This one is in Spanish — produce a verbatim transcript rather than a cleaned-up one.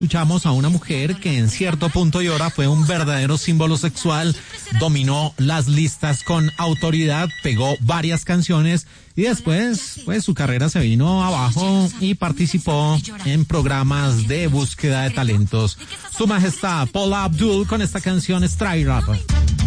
Escuchamos a una mujer que en cierto punto y hora fue un verdadero símbolo sexual, dominó las listas con autoridad, pegó varias canciones y después, pues su carrera se vino abajo y participó en programas de búsqueda de talentos. Su Majestad Paula Abdul con esta canción Straight Up.